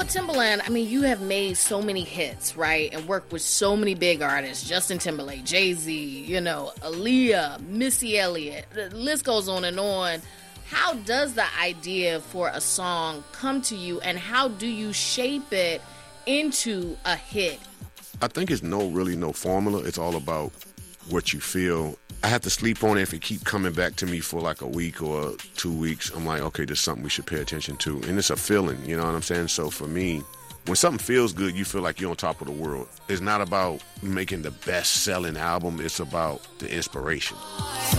Timbaland, I mean, you have made so many hits, right? And worked with so many big artists. Justin Timberlake, Jay-Z, you know, Aaliyah, Missy Elliott. The list goes on and on. How does the idea for a song come to you, and how do you shape it into a hit? I think it's no formula. It's all about what you feel. I have to sleep on it. If it keep coming back to me for like a week or 2 weeks, I'm like, okay, there's something we should pay attention to. And it's a feeling, you know what I'm saying? So for me, when something feels good, you feel like you're on top of the world. It's not about making the best-selling album. It's about the inspiration.